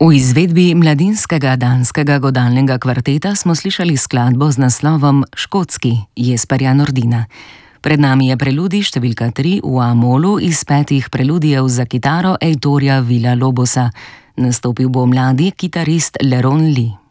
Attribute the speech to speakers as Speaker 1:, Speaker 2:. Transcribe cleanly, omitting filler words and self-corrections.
Speaker 1: V izvedbi mladinskega danskega godalnega kvarteta smo slišali skladbo z naslovom Škotski Jesperja Nordina. Pred nami je preludij številka 3 v A-molu iz 5 preludijev za kitaro Heitorja Villa-Lobosa. Nastopil bo mladi kitarist Leron Lee.